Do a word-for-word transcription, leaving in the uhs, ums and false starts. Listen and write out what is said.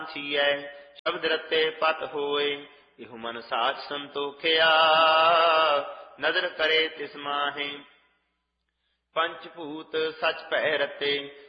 ਛੀਐ ਸ਼ਬਦ ਰਤੇ ਪਤ ਹੋਏ। ਇਹੋ ਮਨ ਸਾਚ ਸੰਤੋਖਿਆ ਨਦਰ ਕਰੇ ਤਿਸ ਮਾਹੇ। ਪੰਚ ਭੂਤ ਸਚ ਭੈ ਰਤੇ